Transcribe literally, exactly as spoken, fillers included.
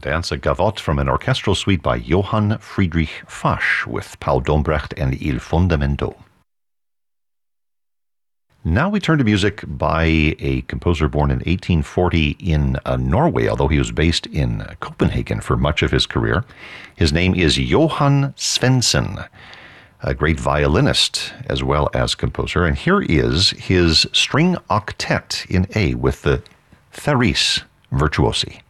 dance, a gavotte from an orchestral suite by Johann Friedrich Fasch with Paul Dombrecht and Il Fundamento. Now we turn to music by a composer born in eighteen forty in uh, Norway, although he was based in Copenhagen for much of his career. His name is Johan Svensson, a great violinist as well as composer, and here is his string octet in A with the Therese Virtuosi.